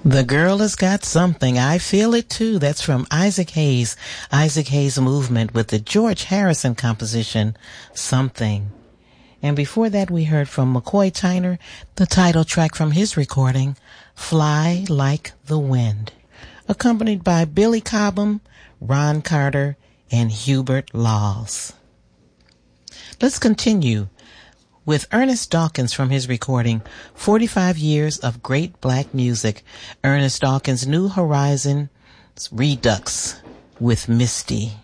The girl has got something. I feel it too. That's from Isaac Hayes. Isaac Hayes Movement with the George Harrison composition, Something. And before that, we heard from McCoy Tyner, the title track from his recording, Fly Like the Wind, accompanied by Billy Cobham, Ron Carter, and Hubert Laws. Let's continue with Ernest Dawkins from his recording, 45 Years of Great Black Music, Ernest Dawkins' New Horizons Redux with Misty.